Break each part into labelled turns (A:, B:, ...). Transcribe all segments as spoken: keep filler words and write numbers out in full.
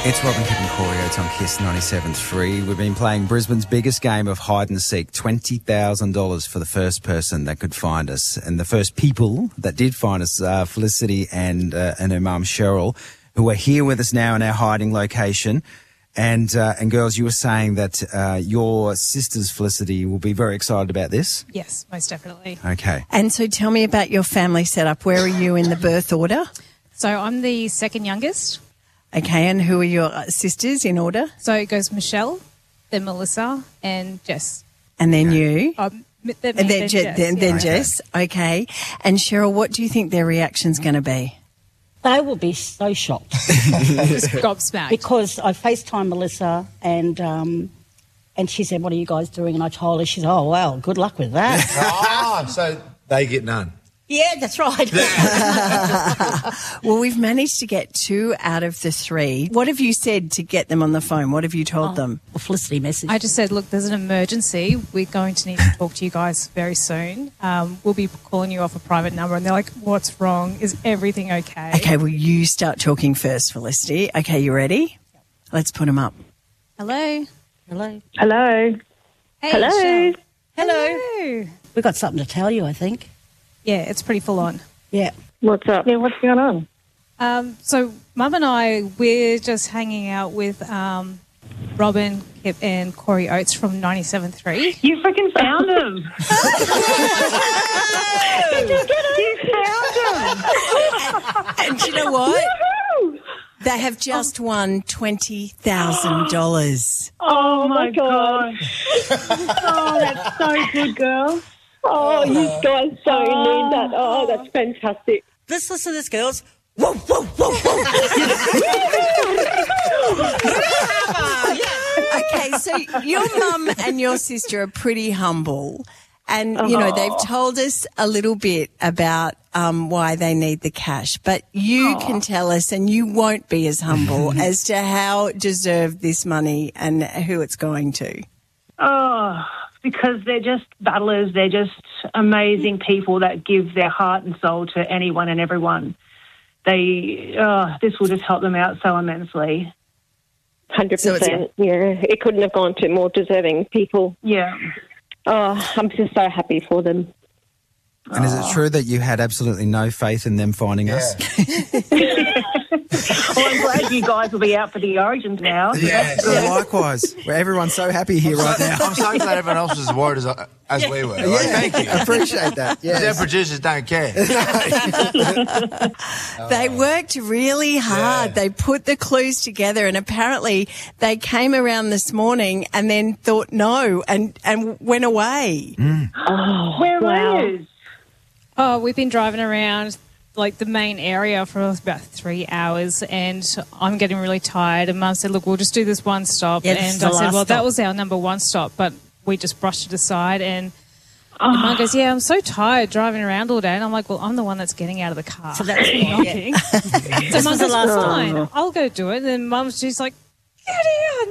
A: It's Robin, Kip and Corey Oates on Kiss ninety-seven point three. We've been playing Brisbane's biggest game of hide and seek, twenty thousand dollars for the first person that could find us. And the first people that did find us, uh, Felicity and uh, and her mum Cheryl, who are here with us now in our hiding location. And uh, and girls, you were saying that uh, your sisters, Felicity, will be very excited about this.
B: Yes, most definitely.
A: Okay.
C: And so tell me about your family setup. Where are you in the birth order?
B: So I'm the second youngest.
C: Okay, and who are your sisters in order?
B: So it goes Michelle, then Melissa, and Jess.
C: And then you?
B: Um, then, me,
C: and then,
B: then
C: Je-
B: Jess.
C: then,
B: yeah.
C: then
A: Okay.
C: Jess. Okay. And Cheryl, what do you think their reaction's going to be?
D: They will be so shocked
B: Just gobsmacked.
D: because I FaceTimed Melissa and um, and she said, "What are you guys doing?" And I told her, she said, "Oh, well, good luck with that."
E: Oh, so they get none.
D: Yeah, that's right.
C: Well, we've managed to get two out of the three. What have you said to get them on the phone? What have you told them?
D: Well, Felicity message.
B: I just said, look, there's an emergency. We're going to need to talk to you guys very soon. Um, we'll be calling you off a private number. And they're like, what's wrong? Is everything okay?
C: Okay, well, you start talking first, Felicity. Okay, you ready? Let's put them up.
B: Hello.
D: Hello.
F: Hello.
B: Hey,
F: Hello.
B: Cheryl.
D: Hello.
B: Hello.
D: We've got something to tell you, I think.
B: Yeah, it's pretty full on.
D: Yeah.
F: What's up? Yeah, what's going on?
B: Um, so Mum and I, we're just hanging out with um, Robin, Kip and Corey Oates from ninety-seven point three.
F: You freaking found him. You found him.
C: And do you know what?
F: Woohoo!
C: They have just won twenty thousand dollars.
F: Oh, my God. Oh, that's so good, girl.
G: Oh, you guys so need that. Oh, that's fantastic.
D: Let's listen to this, girls. Whoa, whoa, whoa, whoa.
C: Okay, so your mum and your sister are pretty humble. And, you know, they've told us a little bit about um, why they need the cash. But you can tell us, and you won't be as humble, as to how deserved this money and who it's going to.
F: Oh, because they're just battlers. They're just amazing people that give their heart and soul to anyone and everyone. They, oh, this will just help them out so immensely.
G: one hundred
C: So
G: percent.
C: it's
G: Yeah, it couldn't have gone to more deserving people.
F: Yeah.
G: Oh, I'm just so happy for them.
A: And is it true that you had absolutely no faith in them finding us?
F: Well, I'm glad you guys will be out for the Origins now.
E: Yeah.
A: Yeah, likewise. Well, everyone's so happy here right now.
E: I'm so glad everyone else was as worried as, as we were. Like, thank you.
A: Appreciate that.
E: Their
A: Yes.
E: producers don't care.
C: They worked really hard.
E: Yeah.
C: They put the clues together, and apparently they came around this morning and then thought no and, and went away.
G: Oh,
F: Where
G: wow.
F: are you?
B: Oh, we've been driving around like the main area for about three hours and I'm getting really tired. And Mum said, look, we'll just do this one stop.
D: Yeah, this is
B: and
D: the
B: I said,
D: last
B: well, that
D: stop.
B: was our number one stop, but we just brushed it aside. And, and Mum goes, yeah, I'm so tired driving around all day. And I'm like, well, I'm the one that's getting out of the car.
D: So that's me,
B: knocking. So
D: This
B: Mum
D: was the
B: goes,
D: last stop.
B: fine, I'll go do it. And then Mum, she's like, get out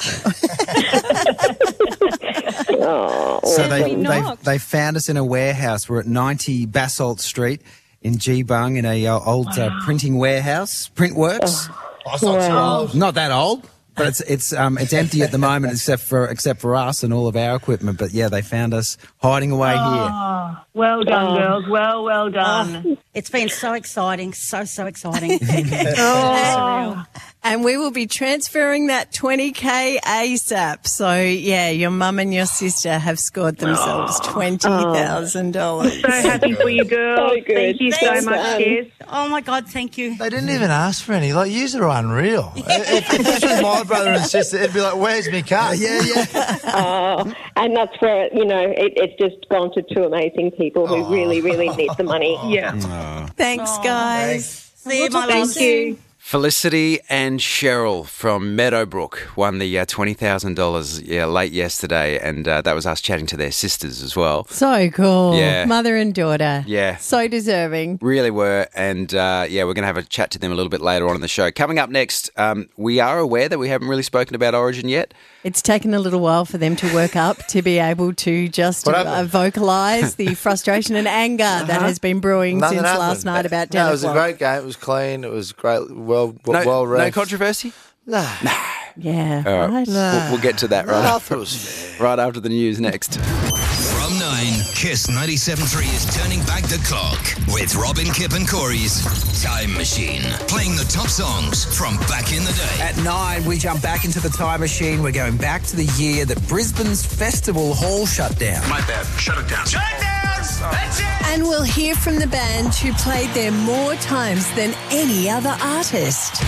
B: now.
G: Oh,
A: So they,
B: we
A: they,
B: knocked.
A: they found us in a warehouse. We're at ninety Basalt Street in Geebung in a uh, old uh, printing warehouse, Printworks.
E: Oh, it's not so
G: Wow.
E: old.
A: Not that old, but it's it's um it's empty at the moment except for except for us and all of our equipment. But yeah, they found us hiding away here.
F: Oh, well done, girls. Well, well done.
D: It's been so exciting, so, so exciting.
F: Oh.
C: And we will be transferring that twenty K ASAP. So, yeah, your mum and your sister have scored themselves twenty thousand dollars.
F: So happy for you, girls.
G: So good.
F: Thank you so
D: Thanks,
F: much,
G: Sam.
F: Jess.
D: Oh, my God, thank you.
E: They didn't even ask for any. Like, yous are unreal. If, if this was my brother and sister, it'd be like, where's me car?
A: Yeah, yeah.
G: Oh, and that's where, you know, it, it's just gone to two amazing people who really, really need the money.
F: Yeah.
C: Thanks, guys.
D: See you, my loves.
F: Thank you.
A: Felicity and Cheryl from Meadowbrook won the uh, twenty thousand dollars yeah, late yesterday, and uh, that was us chatting to their sisters as well.
C: So cool.
A: Yeah.
C: Mother and daughter.
A: Yeah.
C: So deserving.
A: Really were, and uh, yeah, we're going to have a chat to them a little bit later on in the show. Coming up next, um, we are aware that we haven't really spoken about Origin yet.
C: It's taken a little while for them to work up to be able to just
E: What
C: uh,
E: happened?
C: vocalise the frustration and anger that has been brewing
E: Nothing
C: since
E: happened.
C: last night about ten
E: No, it was a
C: o'clock.
E: great game. It was clean. It was great. Well,
A: No,
E: well
A: no
E: raced.
A: controversy?
E: Nah.
C: Yeah,
A: All right.
C: right.
A: We'll, we'll get to that right,
E: I
A: after,
E: thought it was fair.
A: right after the news next.
H: From nine, Kiss ninety-seven point three is turning back the clock with Robin, Kip and Corey's Time Machine, playing the top songs from back in the day.
I: At nine, we jump back into the time machine. We're going back to the year that Brisbane's Festival Hall shut down.
J: My bad. Shut it down. Shut it down! That's it!
C: And we'll hear from the band who played there more times than any other artist.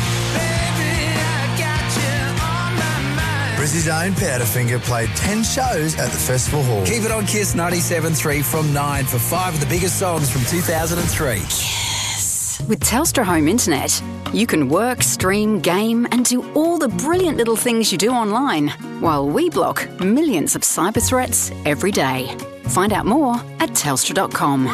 E: Brizzy's own Powderfinger played ten shows at the Festival Hall.
I: Keep it on Kiss ninety-seven point three from nine for five of the biggest songs from two thousand three.
K: With Telstra Home Internet, you can work, stream, game and do all the brilliant little things you do online, while we block millions of cyber threats every day. Find out more at telstra dot com.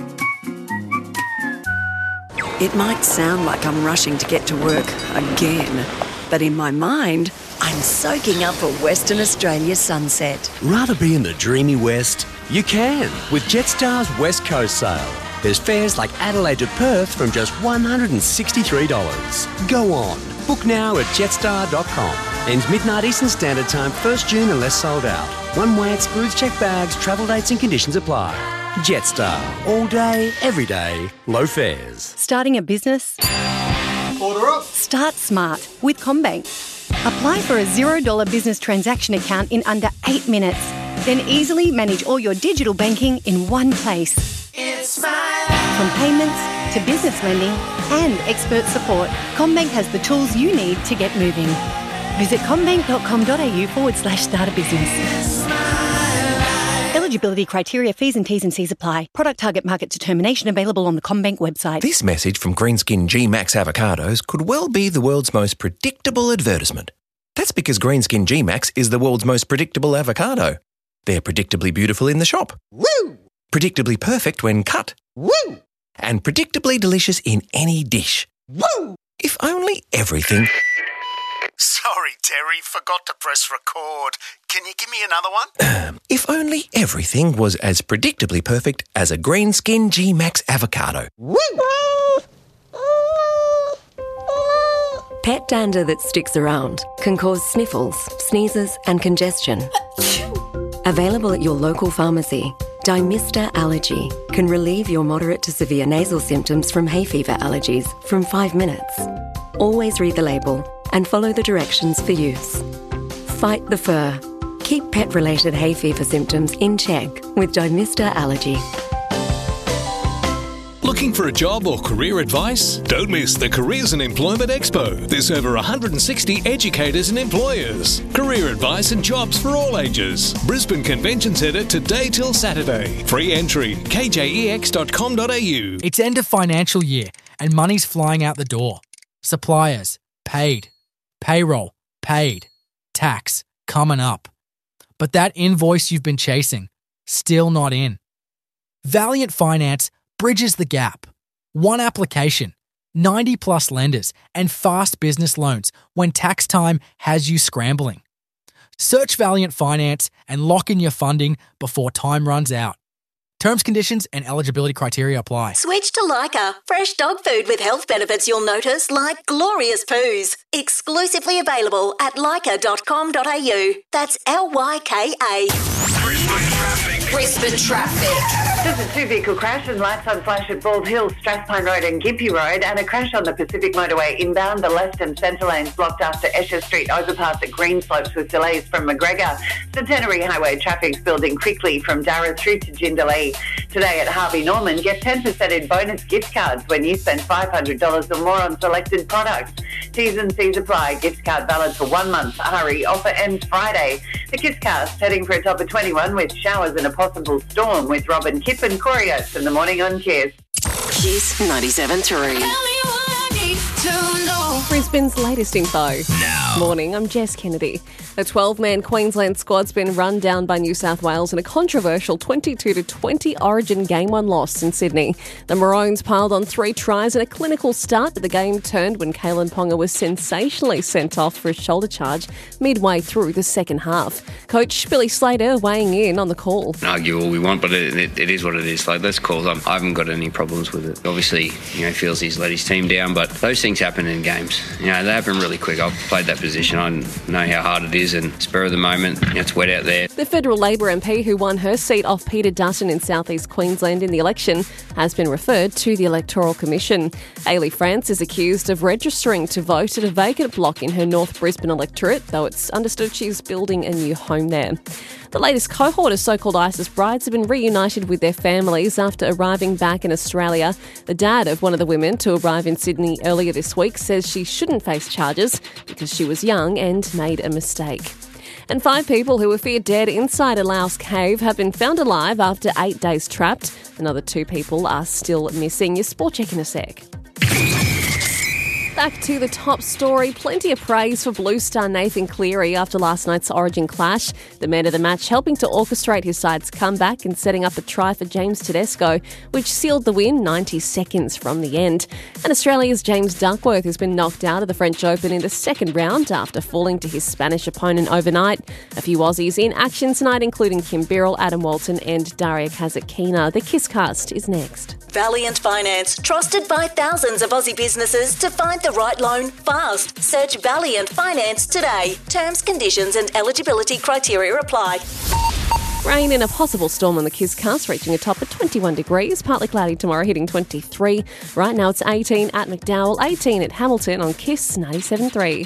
L: It might sound like I'm rushing to get to work again, but in my mind, I'm soaking up a Western Australia sunset.
M: Rather be in the dreamy West? You can with Jetstar's West Coast sale. There's fares like Adelaide to Perth from just one hundred sixty-three dollars. Go on. Book now at jetstar dot com. Ends midnight Eastern Standard Time, first June unless sold out. One way excludes checked bags, travel dates and conditions apply. Jetstar. All day, every day, low fares.
N: Starting a business?
E: Order up.
N: Start smart with CommBank. Apply for a zero dollar business transaction account in under eight minutes. Then easily manage all your digital banking in one place.
J: It's my life.
N: From payments to business lending and expert support, CommBank has the tools you need to get moving. Visit commbank.com.au forward slash start a business. Eligibility criteria, fees and T's and C's apply. Product target market determination available on the CommBank website.
O: This message from Greenskin G-Max avocados could well be the world's most predictable advertisement. That's because Greenskin G-Max is the world's most predictable avocado. They're predictably beautiful in the shop.
E: Woo!
O: Predictably perfect when cut.
E: Woo!
O: And predictably delicious in any dish.
E: Woo!
O: If only everything...
J: Sorry, Terry. Forgot to press record. Can you give me another one?
O: If only everything was as predictably perfect as a Greenskin G-Max avocado.
E: Woo!
L: Pet dander that sticks around can cause sniffles, sneezes and congestion. Available at your local pharmacy, Dymista Allergy can relieve your moderate to severe nasal symptoms from hay fever allergies from five minutes. Always read the label and follow the directions for use. Fight the fur. Keep pet-related hay fever symptoms in check with Dymista Allergy.
P: Looking for a job or career advice? Don't miss the Careers and Employment Expo. There's over one hundred sixty educators and employers. Career advice and jobs for all ages. Brisbane Convention Centre today till Saturday. Free entry. k j e x dot com dot a u.
Q: It's end of financial year and money's flying out the door. Suppliers, paid. Payroll, paid. Tax, coming up. But that invoice you've been chasing, still not in. Valiant Finance bridges the gap. One application, ninety plus lenders, and fast business loans when tax time has you scrambling. Search Valiant Finance and lock in your funding before time runs out. Terms, conditions, and eligibility criteria apply.
R: Switch to Lyka. Fresh dog food with health benefits you'll notice, like glorious poos. Exclusively available at lyka dot com dot a u. That's L Y K A.
J: Brisbane traffic.
R: Brisbane traffic.
S: There's a two-vehicle crash and lights on flash at Bald Hill, Strathpine Road and Gympie Road, and a crash on the Pacific Motorway inbound. The left and centre lanes blocked after Esher Street overpass at Greenslopes with delays from McGregor. Centenary Highway traffic's building quickly from Darra through to Jindalee. Today at Harvey Norman, get ten percent in bonus gift cards when you spend five hundred dollars or more on selected products. T's and C's apply. Gift card valid for one month. Hurry. Offer ends Friday. The Kisscast heading for a top of twenty-one with showers and a possible storm with Robin, Kip and Corey Oates in the morning on Kiss.
L: Kiss ninety-seven point three.
T: Brisbane's latest info.
P: Now.
T: Morning, I'm Jess Kennedy. A twelve-man Queensland squad's been run down by New South Wales in a controversial twenty-two to twenty Origin Game one loss in Sydney. The Maroons piled on three tries and a clinical start, but the game turned when Kalen Ponga was sensationally sent off for a shoulder charge midway through the second half. Coach Billy Slater weighing in on the call.
U: Argue all we want, but it, it, it is what it is. Like, those calls, I'm, I haven't got any problems with it. Obviously, you know, feels he's let his team down, but those things happen in games. you know, they happen really quick. I've played that position. I know how hard it is, and spur of the moment, you know, it's wet out there.
T: The federal Labor M P who won her seat off Peter Dutton in southeast Queensland in the election has been referred to the Electoral Commission. Ailey France is accused of registering to vote at a vacant block in her North Brisbane electorate, though it's understood she's building a new home there. The latest cohort of so-called ISIS brides have been reunited with their families after arriving back in Australia. The dad of one of the women to arrive in Sydney earlier this week says she shouldn't face charges because she was young and made a mistake. And five people who were feared dead inside a Laos cave have been found alive after eight days trapped. Another two people are still missing. Your sport check in a sec. Back to the top story. Plenty of praise for Blue Star Nathan Cleary after last night's Origin clash. The man of the match helping to orchestrate his side's comeback and setting up a try for James Tedesco, which sealed the win ninety seconds from the end. And Australia's James Duckworth has been knocked out of the French Open in the second round after falling to his Spanish opponent overnight. A few Aussies in action tonight, including Kim Birrell, Adam Walton and Daria Kazatkina. The Kisscast is next.
R: Valiant Finance, trusted by thousands of Aussie businesses to find the right loan fast. Search Valiant Finance today. Terms, conditions and eligibility criteria apply.
T: Rain in a possible storm on the Kisscast, reaching a top of twenty-one degrees. Partly cloudy tomorrow, hitting twenty-three. Right now it's eighteen at McDowell, eighteen at Hamilton on Kiss ninety-seven point three.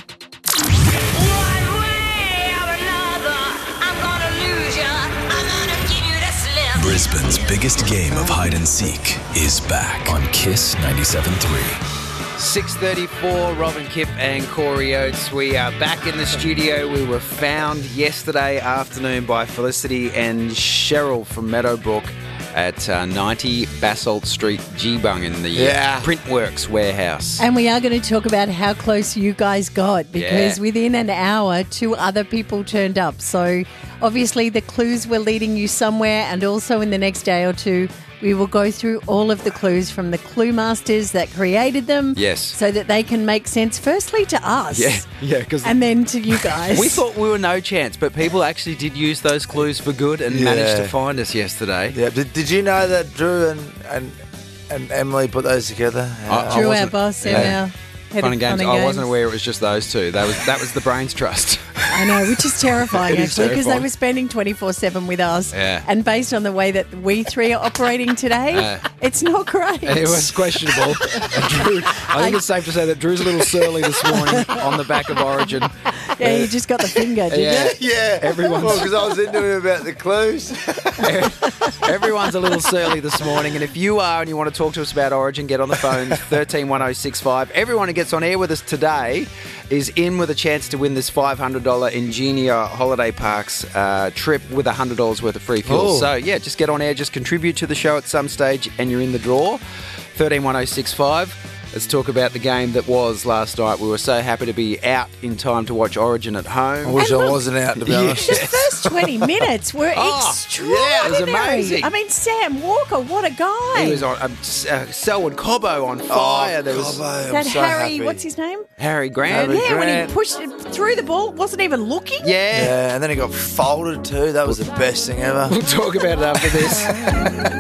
H: Brisbane's biggest game of hide and seek is back on Kiss ninety-seven point three.
A: six thirty-four, Robin Kipp and Corey Oates. We are back in the studio. We were found yesterday afternoon by Felicity and Cheryl from Meadowbrook at uh, ninety Basalt Street, Geebung in the
E: Yeah.
A: uh, Printworks warehouse.
C: And we are going to talk about how close you guys got because
A: Yeah.
C: within an hour, two other people turned up. So obviously the clues were leading you somewhere, and also in the next day or two, we will go through all of the clues from the clue masters that created them.
A: Yes.
C: So that they can make sense, firstly to us.
A: Yeah, yeah, because
C: And then to you guys.
A: we thought we were no chance, but people actually did use those clues for good and
E: Yeah.
A: managed to find us yesterday.
E: Yeah. Did, did you know that Drew and, and, and Emily put those together?
A: I- I
C: Drew, our
A: wasn't-
C: boss, and
A: yeah.
C: our head
A: Fun
C: of
A: and games.
C: Fun
A: I
C: and
A: wasn't
C: Games.
A: aware it was just those two. That was that was the Brains Trust.
C: I know, which is terrifying
A: It is
C: actually, because they
A: terrifying.
C: were spending twenty-four seven with us.
A: Yeah.
C: And based on the way that we three are operating today,
A: Yeah.
C: it's not great.
A: It was questionable. And Drew, I think it's safe to say that Drew's a little surly this morning on the back of Origin.
C: Yeah, you just got the finger, did
A: Yeah.
C: you?
E: Yeah.
A: Everyone's-
E: Well, because I was into him about the clues.
A: Everyone's a little surly this morning, and if you are and you want to talk to us about Origin, get on the phone thirteen one oh six five. Everyone who gets on air with us today is in with a chance to win this five hundred dollars Ingenia Holiday Parks uh, trip with one hundred dollars worth of free fuel.
E: Oh.
A: So, yeah, just get on air, just contribute to the show at some stage, and you're in the draw. thirteen one oh six five. Let's talk about the game that was last night. We were so happy to be out in time to watch Origin at home.
E: I wish I wasn't out, to be honest.
C: The first twenty minutes were
A: Oh,
C: extraordinary.
A: yeah, it was amazing.
C: I mean, Sam Walker, what a guy.
A: He was on um, S- uh, Selwyn Cobbo on fire. there was
E: Cobbo, I'm
C: that
E: so
C: Harry,
E: happy.
C: what's his name?
A: Harry Grant.
E: Harry
C: yeah, when
E: Grant.
C: he pushed it through the ball, wasn't even looking.
A: Yeah.
E: Yeah, and then he got folded too. That was the best thing ever.
A: We'll talk about it after this.